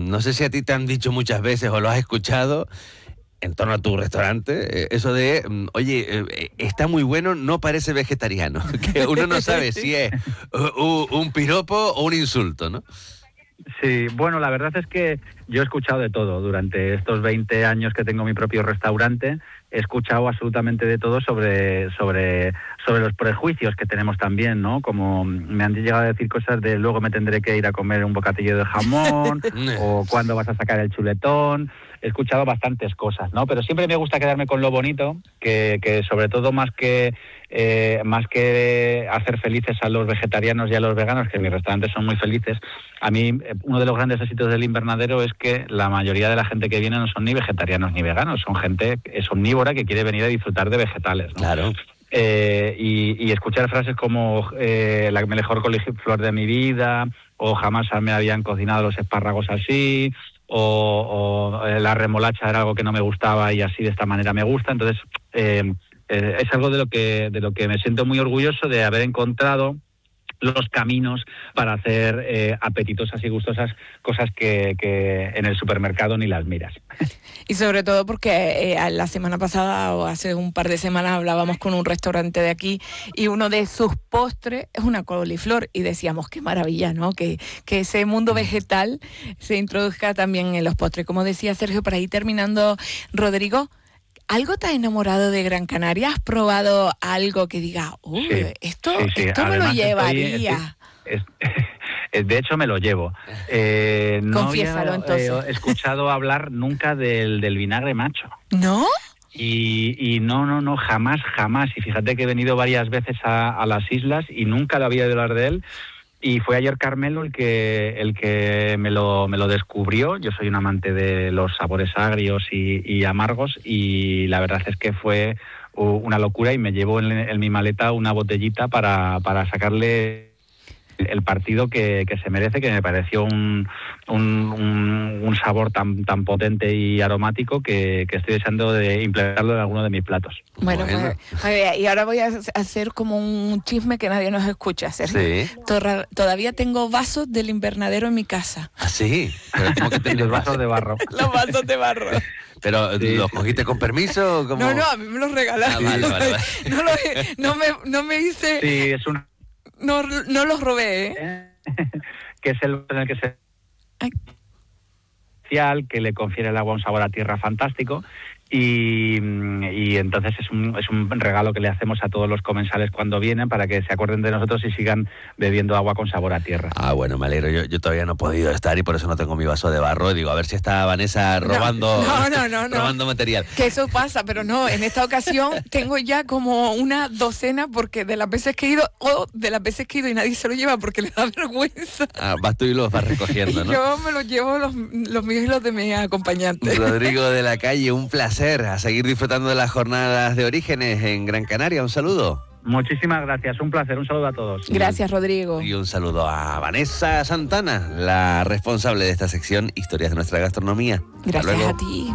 no sé si a ti te han dicho muchas veces o lo has escuchado en torno a tu restaurante, eso de, oye, está muy bueno, no parece vegetariano, que uno no sabe si es un piropo o un insulto, ¿no? Sí, bueno, la verdad es que yo he escuchado de todo durante estos 20 años que tengo mi propio restaurante. He escuchado absolutamente de todo sobre los prejuicios que tenemos también, ¿no? Como me han llegado a decir cosas de luego me tendré que ir a comer un bocadillo de jamón o cuándo vas a sacar el chuletón. He escuchado bastantes cosas, ¿no? Pero siempre me gusta quedarme con lo bonito, que sobre todo más que hacer felices a los vegetarianos y a los veganos, que mis restaurantes son muy felices. A mí, uno de los grandes éxitos del Invernadero es que la mayoría de la gente que viene no son ni vegetarianos ni veganos, son gente es omnívora que quiere venir a disfrutar de vegetales, ¿no? Claro. Y escuchar frases como la mejor coliflor de mi vida, o jamás me habían cocinado los espárragos así, o la remolacha era algo que no me gustaba y así de esta manera me gusta. Entonces es algo de lo que me siento muy orgulloso, de haber encontrado los caminos para hacer apetitosas y gustosas cosas que en el supermercado ni las miras. Y sobre todo porque la semana pasada o hace un par de semanas hablábamos con un restaurante de aquí y uno de sus postres es una coliflor y decíamos qué maravilla, ¿no? Que ese mundo vegetal se introduzca también en los postres. Como decía Sergio, para ir terminando, Rodrigo, ¿algo te ha enamorado de Gran Canaria? ¿Has probado algo que diga, esto me lo llevaría? De hecho, me lo llevo. Confiésalo, entonces. No había escuchado hablar nunca del vinagre macho. ¿No? Y no, jamás. Y fíjate que he venido varias veces a las islas y nunca lo había oído hablar de él. Y fue ayer Carmelo el que me lo descubrió. Yo soy un amante de los sabores agrios y amargos, y la verdad es que fue una locura, y me llevo en mi maleta una botellita para sacarle el partido que se merece, que me pareció un sabor tan potente y aromático que estoy deseando de implementarlo en alguno de mis platos. Bueno. Pues, y ahora voy a hacer como un chisme que nadie nos escucha, Sergio. Sí. Todavía tengo vasos del Invernadero en mi casa. ¿Ah, sí? ¿Pero cómo que Los vasos de barro. Los vasos de barro. ¿Pero sí. los cogiste con permiso? ¿Cómo? No, a mí me los regalaron. Vale. No me hice... Sí, es un... No los robé, ¿eh? Que es el en el que se... que le confiere el agua un sabor a tierra fantástico, y entonces es un regalo que le hacemos a todos los comensales cuando vienen, para que se acuerden de nosotros y sigan bebiendo agua con sabor a tierra. Ah, bueno, me alegro. Yo todavía no he podido estar y por eso no tengo mi vaso de barro. Digo, a ver si está Vanessa robando robando material. Que eso pasa, pero no, en esta ocasión tengo ya como una docena, porque de las veces que he ido y nadie se lo lleva porque le da vergüenza. Ah, vas tú y los vas recogiendo, ¿no? Yo me los llevo los míos y los de mis acompañantes. Rodrigo de la Calle, un placer. A seguir disfrutando de las jornadas de Orígenes en Gran Canaria. Un saludo. Muchísimas gracias, un placer, un saludo a todos. Gracias, Rodrigo. Y un saludo a Vanessa Santana, la responsable de esta sección Historias de nuestra gastronomía. Gracias a ti.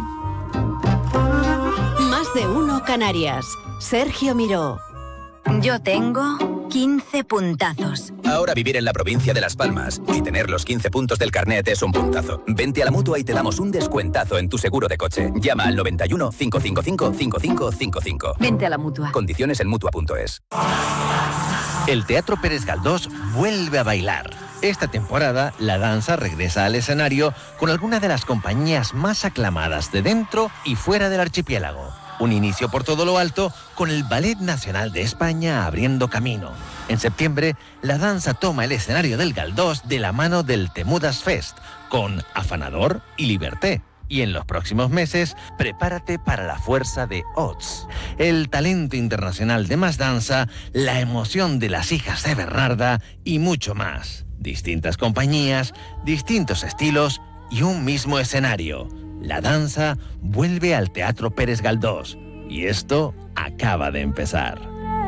Más de uno Canarias. Sergio Miró. Yo tengo 15 puntazos. Ahora vivir en la provincia de Las Palmas y tener los 15 puntos del carnet es un puntazo. Vente a la Mutua y te damos un descuentazo en tu seguro de coche. Llama al 91 555 5555. Vente a la Mutua. Condiciones en Mutua.es. El Teatro Pérez Galdós vuelve a bailar. Esta temporada, la danza regresa al escenario con algunas de las compañías más aclamadas de dentro y fuera del archipiélago. Un inicio por todo lo alto, con el Ballet Nacional de España abriendo camino. En septiembre, la danza toma el escenario del Galdós de la mano del Temudas Fest, con Afanador y Liberté. Y en los próximos meses, prepárate para la fuerza de Ots, el talento internacional de Más Danza, la emoción de las hijas de Bernarda y mucho más. Distintas compañías, distintos estilos y un mismo escenario. La danza vuelve al Teatro Pérez Galdós y esto acaba de empezar.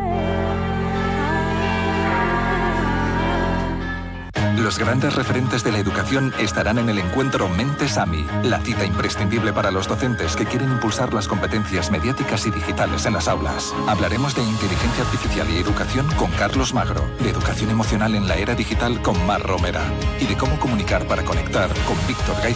Los grandes referentes de la educación estarán en el encuentro Mentes AMI, la cita imprescindible para los docentes que quieren impulsar las competencias mediáticas y digitales en las aulas. Hablaremos de inteligencia artificial y educación con Carlos Magro, de educación emocional en la era digital con Mar Romera y de cómo comunicar para conectar con Víctor Gay